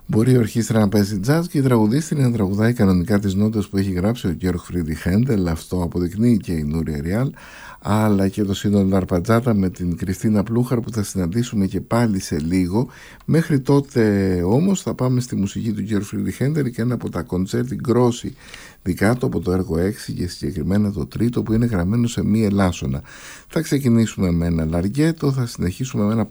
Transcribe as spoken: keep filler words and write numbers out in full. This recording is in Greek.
Μπορεί η ορχήστρα να παίζει jazz και η τραγουδίστρια να τραγουδάει κανονικά τις νότες που έχει γράψει ο Georg Friedrich Händel. Αυτό αποδεικνύει και η Νούρια Ριάλ, αλλά και το σύνολο Αρπατζάτα με την Κριστίνα Πλούχαρ που θα συναντήσουμε και πάλι σε λίγο. Μέχρι τότε όμως θα πάμε στη μουσική του Georg Friedrich Händel και ένα από τα κοντσέρτι γκρόσι δικά του από το έργο έξι και συγκεκριμένα το τρίτο που είναι γραμμένο σε μη ελάσσονα. Θα ξεκινήσουμε με ένα λαργέτο, θα συνεχίσουμε με ένα